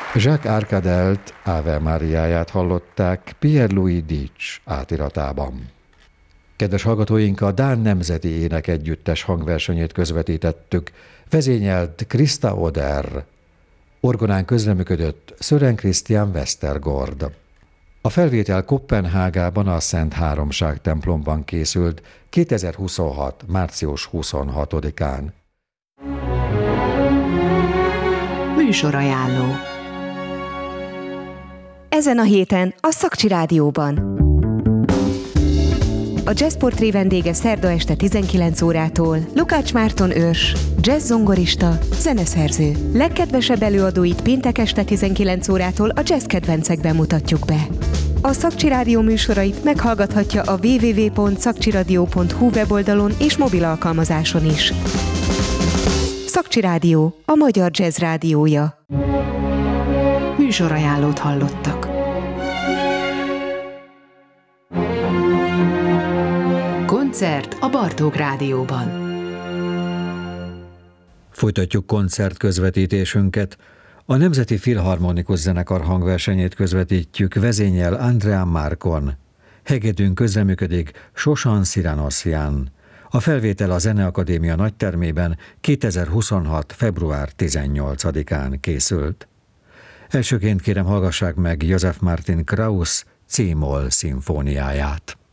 Jacques Arcadelt Ave Mariáját hallották Pierre-Louis Dietsch átiratában. Kedves hallgatóink, a Dán Nemzeti Énekegyüttes hangversenyét közvetítettük, vezényelt Krista Oder. Orgonán közreműködött Sören Christian Westergaard. A felvétel Koppenhágában a Szent Háromság templomban készült 2026. március 26-án. Műsorajánló. Ezen a héten a Szakcsi Rádióban. A Jazz Portré vendége szerda este 19 órától Lukács Márton őrs, jazz zongorista, zeneszerző. Legkedvesebb előadóit péntek este 19 órától a jazz kedvencekben mutatjuk be. A Szakcsi Rádió műsorait meghallgathatja a www.szakcsiradio.hu weboldalon és mobil alkalmazáson is. Szakcsi Rádió, a magyar jazz rádiója. Műsorajánlót hallottak. Koncert a Bartók Rádióban. Folytatjuk koncertközvetítésünket. A Nemzeti Filharmonikus Zenekar hangversenyét közvetítjük, vezényel Andrea Marcon. Hegedűn közreműködik Sosan Siranossian. A felvétel a Zeneakadémia nagytermében 2026. február 18-án készült. Elsőként kérem, hallgassák meg Joseph Martin Krauss C-moll szimfóniáját.